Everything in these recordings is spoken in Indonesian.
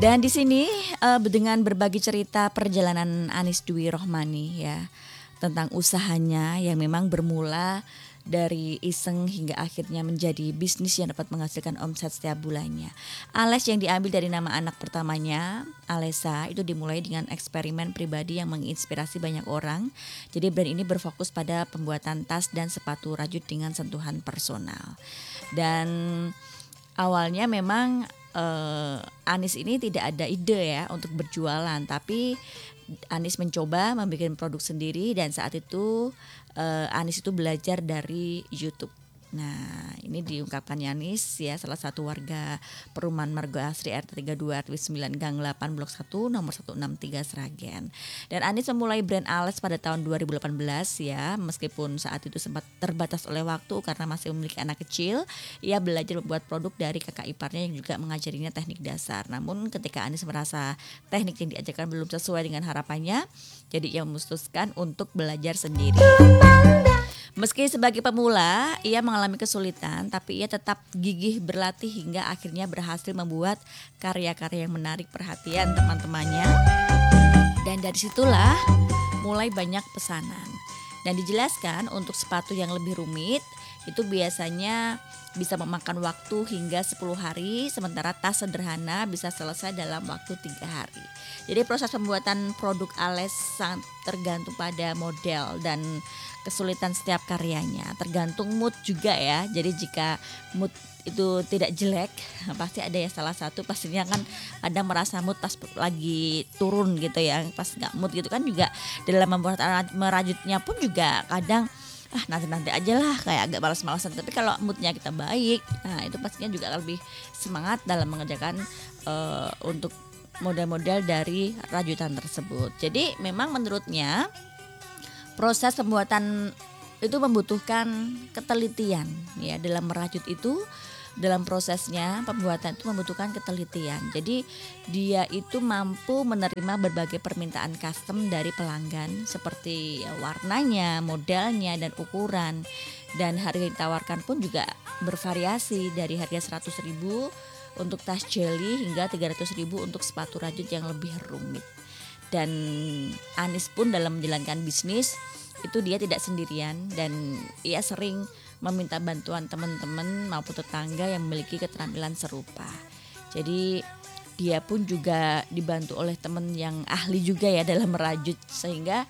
Dan di sini dengan berbagi cerita perjalanan Anis Dwi Rohmani ya tentang usahanya yang memang bermula dari iseng hingga akhirnya menjadi bisnis yang dapat menghasilkan omset setiap bulannya. Ales yang diambil dari nama anak pertamanya, Alesa, itu dimulai dengan eksperimen pribadi yang menginspirasi banyak orang. Jadi brand ini berfokus pada pembuatan tas dan sepatu rajut dengan sentuhan personal. Dan awalnya memang Anis ini tidak ada ide ya untuk berjualan, tapi Anis mencoba membuat produk sendiri dan saat itu Anis itu belajar dari YouTube. Nah, ini diungkapkannya Anis ya, salah satu warga perumahan Margo Asri RT 32 RW 9 Gang 8 Blok 1 nomor 163 Sragen. Dan Anis memulai brand Ales pada tahun 2018 ya, meskipun saat itu sempat terbatas oleh waktu karena masih memiliki anak kecil. Ia belajar membuat produk dari kakak iparnya yang juga mengajarinya teknik dasar. Namun ketika Anis merasa teknik yang diajarkan belum sesuai dengan harapannya, jadi ia memutuskan untuk belajar sendiri. Meski sebagai pemula, ia mengalami kesulitan, tapi ia tetap gigih berlatih hingga akhirnya berhasil membuat karya-karya yang menarik perhatian teman-temannya. Dan dari situlah mulai banyak pesanan. Dan dijelaskan untuk sepatu yang lebih rumit, itu biasanya bisa memakan waktu hingga 10 hari, sementara tas sederhana bisa selesai dalam waktu 3 hari. Jadi proses pembuatan produk Ales sangat tergantung pada model dan kesulitan setiap karyanya, tergantung mood juga ya. Jadi jika mood itu tidak jelek, pasti ada ya salah satu pastinya kan kadang merasa mood pas lagi turun gitu ya, pas nggak mood gitu kan juga dalam membuat merajutnya pun juga kadang nanti aja lah kayak agak malas-malasan. Tapi kalau moodnya kita baik, nah itu pastinya juga lebih semangat dalam mengerjakan untuk model-model dari rajutan tersebut. Jadi memang menurutnya proses pembuatan itu membutuhkan ketelitian ya, dalam merajut itu, dalam prosesnya pembuatan itu membutuhkan ketelitian. Jadi dia itu mampu menerima berbagai permintaan custom dari pelanggan seperti warnanya, modelnya dan ukuran. Dan harga yang ditawarkan pun juga bervariasi dari harga 100.000 untuk tas jelly hingga 300.000 untuk sepatu rajut yang lebih rumit. Dan Anis pun dalam menjalankan bisnis itu dia tidak sendirian dan ia sering meminta bantuan teman-teman maupun tetangga yang memiliki keterampilan serupa. Jadi dia pun juga dibantu oleh teman yang ahli juga ya dalam merajut, sehingga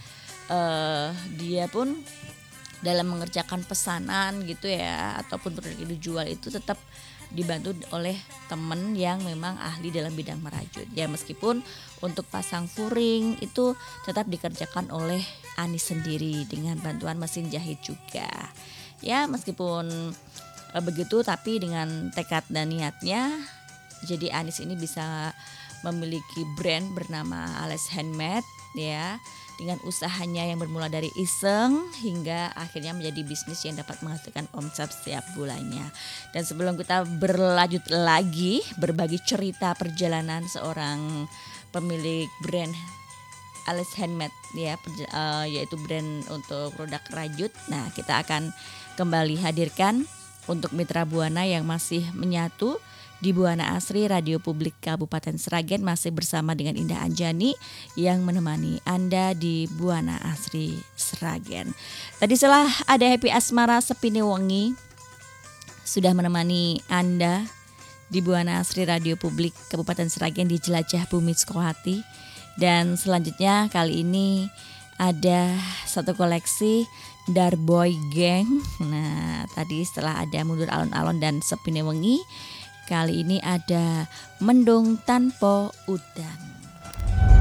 dia pun dalam mengerjakan pesanan gitu ya ataupun produk yang dijual itu tetap dibantu oleh teman yang memang ahli dalam bidang merajut. Ya meskipun untuk pasang furing itu tetap dikerjakan oleh Anis sendiri dengan bantuan mesin jahit juga. Ya meskipun begitu, tapi dengan tekad dan niatnya, jadi Anis ini bisa memiliki brand bernama Ales Handmade ya, dengan usahanya yang bermula dari iseng hingga akhirnya menjadi bisnis yang dapat menghasilkan omset setiap bulannya. Dan sebelum kita berlanjut lagi berbagi cerita perjalanan seorang pemilik brand Ales Handmade ya, yaitu brand untuk produk rajut. Nah, kita akan kembali hadirkan untuk mitra Buana yang masih menyatu di Buana Asri Radio Publik Kabupaten Sragen, masih bersama dengan Indah Anjani yang menemani Anda di Buana Asri Sragen. Tadi setelah ada Happy Asmara Sepine Wengi sudah menemani Anda di Buana Asri Radio Publik Kabupaten Sragen di Jelajah Bumi Sukohati. Dan selanjutnya kali ini ada satu koleksi Darboy Gang. Nah tadi setelah ada Mundur Alon-Alon dan Sepine Wengi, kali ini ada Mendung Tanpa Udan.